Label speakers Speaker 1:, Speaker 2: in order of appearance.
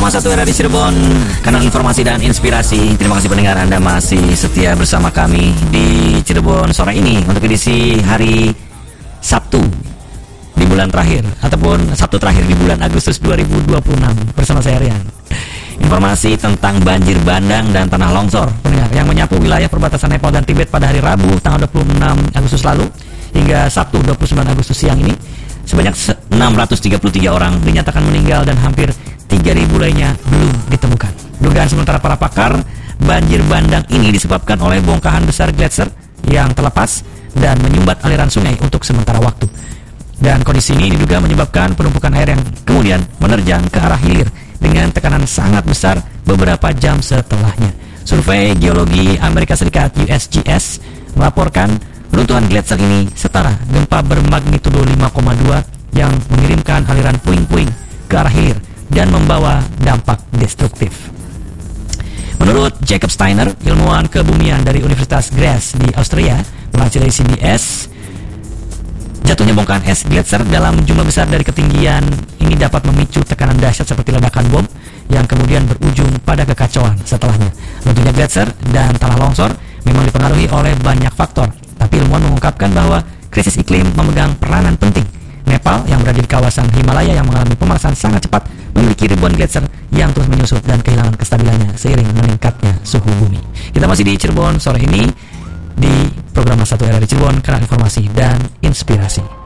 Speaker 1: Program Satu Era di Cirebon, kanal informasi dan inspirasi. Terima kasih pendengar Anda masih setia bersama kami di Cirebon sore ini untuk edisi hari Sabtu di bulan terakhir ataupun Sabtu terakhir di bulan Agustus 2026 bersama saya Rian. Informasi tentang banjir bandang dan tanah longsor pendengar yang menyapu wilayah perbatasan Nepal dan Tibet pada hari Rabu tanggal 26 Agustus lalu hingga Sabtu 29 Agustus siang ini. Sebanyak 633 orang dinyatakan meninggal dan hampir 3.000 lainnya belum ditemukan. Dugaan sementara para pakar, banjir bandang ini disebabkan oleh bongkahan besar gletser yang terlepas dan menyumbat aliran sungai untuk sementara waktu. Dan kondisi ini diduga menyebabkan penumpukan air yang kemudian menerjang ke arah hilir dengan tekanan sangat besar beberapa jam setelahnya. Survei Geologi Amerika Serikat USGS melaporkan runtuhan gletser ini setara gempa bermagnitudo 5,2 yang mengirimkan aliran puing-puing ke arah hilir dan membawa dampak destruktif. Menurut Jacob Steiner, ilmuwan kebumian dari Universitas Graz di Austria, melansir dari CBS, jatuhnya bongkahan es gletser dalam jumlah besar dari ketinggian ini dapat memicu tekanan dahsyat seperti ledakan bom yang kemudian berujung pada kekacauan setelahnya. Runtuhnya gletser dan tanah longsor memang dipengaruhi oleh banyak faktor, tapi ilmuwan mengungkapkan bahwa krisis iklim memegang peranan penting. Nepal yang berada di kawasan Himalaya yang mengalami pemanasan sangat cepat memiliki ribuan gletser yang terus menyusut dan kehilangan kestabilannya seiring meningkatnya suhu bumi. Kita masih di Cirebon sore ini di program Satu Era di Cirebon, kanal informasi dan inspirasi.